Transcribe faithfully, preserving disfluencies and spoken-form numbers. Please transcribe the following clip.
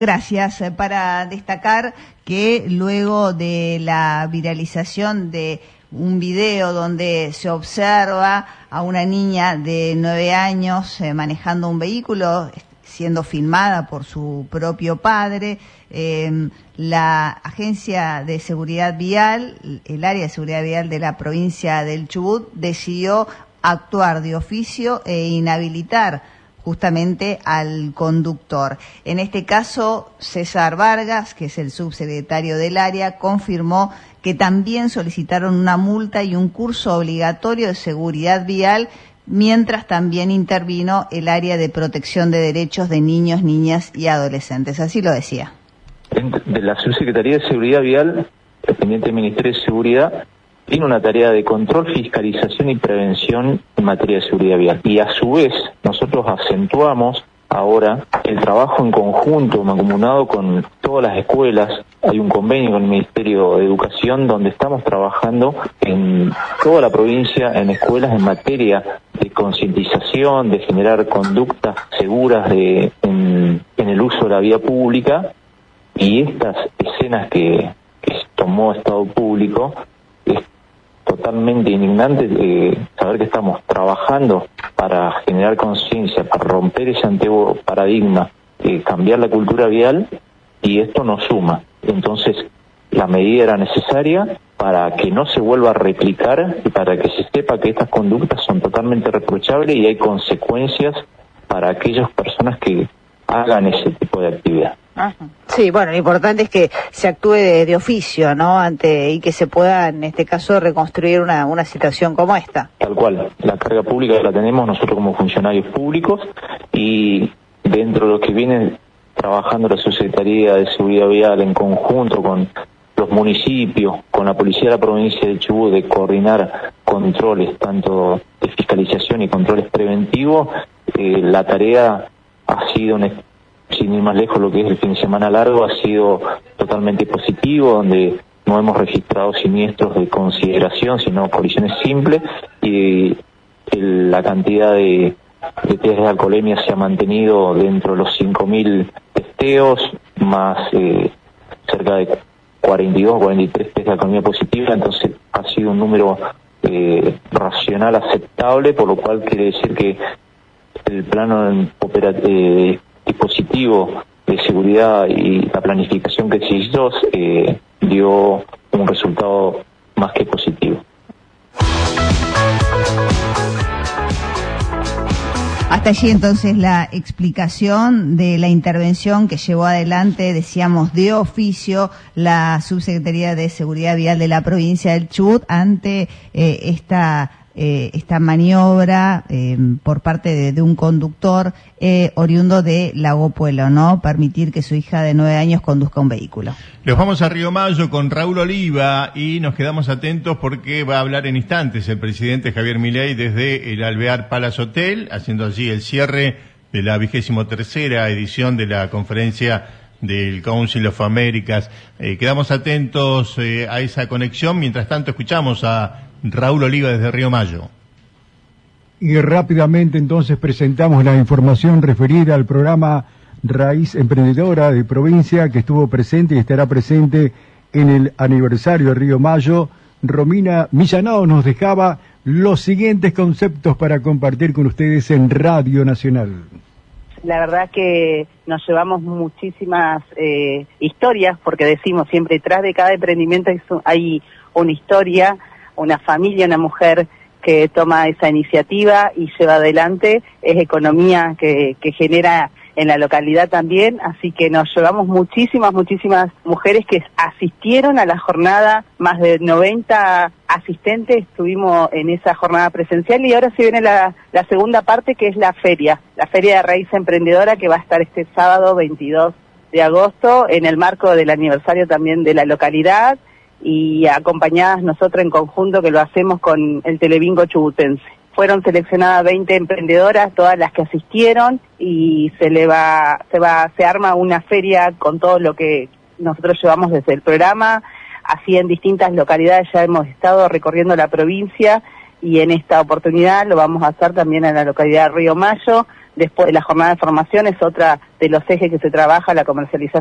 Gracias. Para destacar que luego de la viralización de un video donde se observa a una niña de nueve años eh, manejando un vehículo, siendo filmada por su propio padre, eh, la Agencia de Seguridad Vial, el área de seguridad vial de la provincia del Chubut, decidió actuar de oficio e inhabilitar justamente al conductor. En este caso, César Vargas, que es el subsecretario del área, confirmó que también solicitaron una multa y un curso obligatorio de seguridad vial, mientras también intervino el área de protección de derechos de niños, niñas y adolescentes. Así lo decía. De la Subsecretaría de Seguridad Vial, dependiente del Ministerio de Seguridad, tiene una tarea de control, fiscalización y prevención en materia de seguridad vial. Y a su vez, nosotros acentuamos ahora el trabajo en conjunto, mancomunado con todas las escuelas. Hay un convenio con el Ministerio de Educación donde estamos trabajando en toda la provincia, en escuelas en materia de concientización, de generar conductas seguras de, en, en el uso de la vía pública. Y estas escenas que, que tomó Estado Público, es totalmente indignante eh, saber que estamos trabajando para generar conciencia, para romper ese antiguo paradigma, eh, cambiar la cultura vial, y esto nos suma. Entonces, la medida era necesaria para que no se vuelva a replicar y para que se sepa que estas conductas son totalmente reprochables y hay consecuencias para aquellas personas que hagan ese tipo de actividad. Ajá. Sí, bueno, lo importante es que se actúe de, de oficio, ¿no? Ante y que se pueda, en este caso, reconstruir una, una situación como esta. Tal cual, la carga pública la tenemos nosotros como funcionarios públicos, y dentro de lo que viene trabajando la Subsecretaría de Seguridad Vial en conjunto con los municipios, con la Policía de la provincia de Chubut, de coordinar controles, tanto de fiscalización y controles preventivos, eh, la tarea ha sido un sin ir más lejos, lo que es el fin de semana largo ha sido totalmente positivo, donde no hemos registrado siniestros de consideración, sino colisiones simples, y el, la cantidad de, de test de alcoholemia se ha mantenido dentro de los cinco mil testeos, más eh, cerca de cuarenta y dos, cuarenta y tres test de alcoholemia positiva. Entonces ha sido un número eh, racional aceptable, por lo cual quiere decir que el plano operativo, dispositivo de seguridad y la planificación que se hizo eh, dio un resultado más que positivo. Hasta allí entonces la explicación de la intervención que llevó adelante, decíamos, de oficio la Subsecretaría de Seguridad Vial de la provincia del Chubut ante eh, esta Eh, esta maniobra eh, por parte de, de un conductor eh, oriundo de Lago Puelo, ¿no? Permitir que su hija de nueve años conduzca un vehículo. Los vamos a Río Mayo con Raúl Oliva y nos quedamos atentos porque va a hablar en instantes el presidente Javier Milei desde el Alvear Palace Hotel, haciendo allí el cierre de la vigésimo tercera edición de la conferencia del Council of Americas. Eh, quedamos atentos eh, a esa conexión. Mientras tanto, escuchamos a Raúl Oliva desde Río Mayo. Y rápidamente entonces presentamos la información referida al programa Raíz Emprendedora de provincia, que estuvo presente y estará presente en el aniversario de Río Mayo. Romina Millanao nos dejaba los siguientes conceptos para compartir con ustedes en Radio Nacional. La verdad que nos llevamos muchísimas eh, historias, porque decimos siempre, detrás de cada emprendimiento hay una historia, una familia, una mujer que toma esa iniciativa y lleva adelante. Es economía que, que genera en la localidad también, así que nos llevamos muchísimas, muchísimas mujeres que asistieron a la jornada, más de noventa asistentes estuvimos en esa jornada presencial, y ahora se viene la, la segunda parte, que es la feria, la Feria de Raíz Emprendedora, que va a estar este sábado veintidós de agosto, en el marco del aniversario también de la localidad, y acompañadas nosotros en conjunto, que lo hacemos con el Telebingo Chubutense. Fueron seleccionadas veinte emprendedoras, todas las que asistieron, y se le va, se va, se arma una feria con todo lo que nosotros llevamos desde el programa. Así en distintas localidades ya hemos estado recorriendo la provincia, y en esta oportunidad lo vamos a hacer también en la localidad de Río Mayo, después de la jornada de formación es otra de los ejes que se trabaja, la comercialización